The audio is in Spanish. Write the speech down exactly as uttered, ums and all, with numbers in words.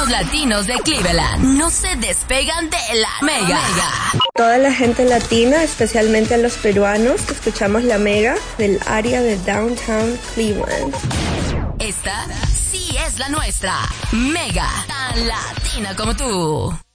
los latinos de Cleveland no se despegan de la Mega. Mega. Toda la gente latina, especialmente a los peruanos, escuchamos la Mega del área de Downtown Cleveland. Esta sí es la nuestra. Mega, tan latina como tú.